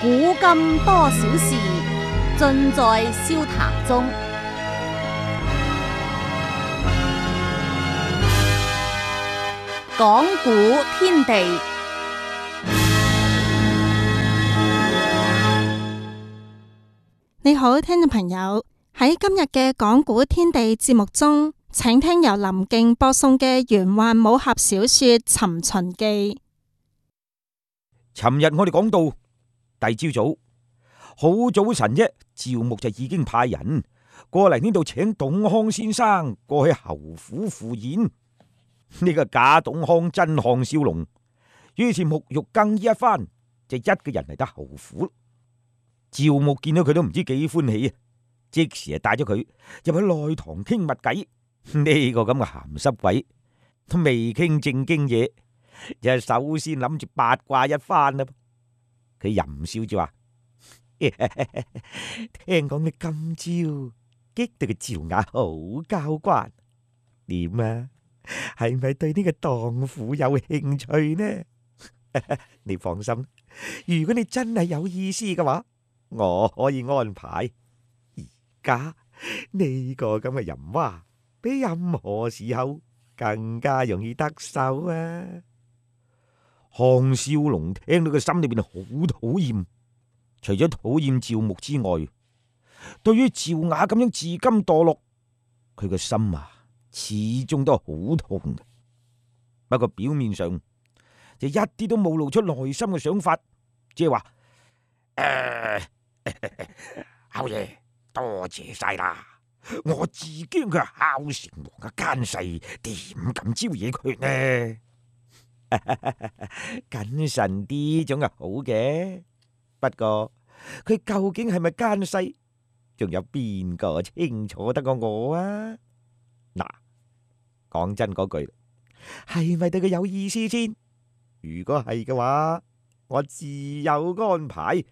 古今多少事，盡在笑談中。講古天地， 你好，聽眾朋友，喺今日嘅講古天地節目中，請聽由林敬播送嘅玄幻武俠小說《尋秦記》。 尋日我哋講到第朝早，好早晨啫，趙牧就已經派人過嚟呢度請董康先生過去侯府赴宴。呢個假董康真項少龍，於是沐浴更衣一番，就一個人嚟得侯府。趙牧見到佢都唔知幾歡喜啊，即時就帶咗佢入去內堂傾密偈。呢個咁嘅鹹濕鬼都未傾正經嘢，就首先諗住八卦一番啦。佢淫笑住話：聽講你今朝激到個趙雅好交關，點啊？係咪對呢個蕩婦有興趣呢？你放心，如果你真係有意思嘅話，我可以安排。而家呢個咁嘅淫娃，比任何時候更加容易得手啊！項少龍聽到個心裏邊好討厭，除咗討厭趙牧之外，對於趙雅咁樣自甘墮落，佢個心啊始終都好痛嘅。不過表面上就一啲都冇露出內心嘅想法，即係話侯爺多謝晒啦，我自驚佢係孝成王嘅奸細，點敢招惹佢呢？謹慎啲總係好嘅，不過佢究竟係咪奸細，仲有邊個清楚得過我啊？嗱，講真嗰句，係咪對佢有意思先？如果係嘅話，我自有安排。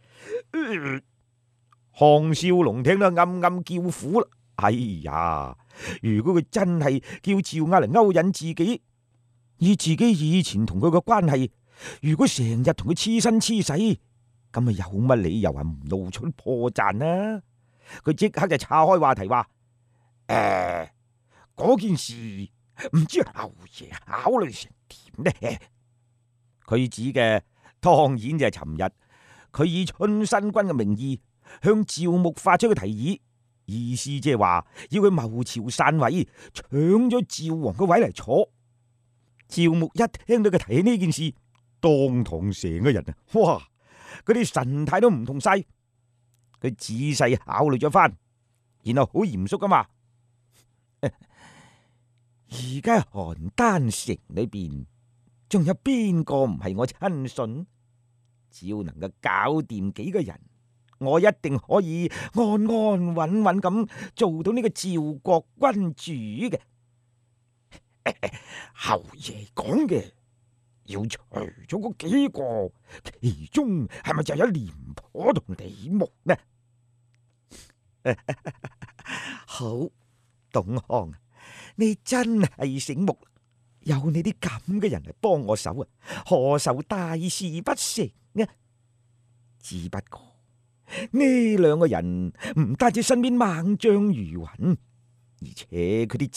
項少龍聽到暗暗叫苦啦！哎呀，如果佢真係叫趙雅嚟勾引自己，以自己以前同佢嘅關係，如果成日同佢黐身黐世，咁咪有乜理由話唔露出破綻啊？佢即刻就岔開話題話：嗰件事唔知侯爺考慮成點呢？佢指嘅當然就係尋日佢以春申君嘅名義向趙牧發出嘅提議，意思即係話要佢謀朝篡位，搶咗趙王嘅位嚟坐。趙牧一聽到佢提起呢件事，當堂成個人啊，哇！嗰啲神態都唔同晒。佢仔細考慮咗番，然後好嚴肅咁話：而家邯鄲城裏邊仲有邊個唔係我親信？只要能夠搞掂幾個人，我一定可以安安穩穩咁做到呢個趙國君主嘅。侯爺講嘅要除咗嗰幾個，其中係咪就有廉頗同李牧呢？好，董康，你真係醒目，有你啲咁嘅人嚟幫我手啊，何愁大事不成啊？只不過呢兩個人唔單止身邊猛將如雲，而且佢啲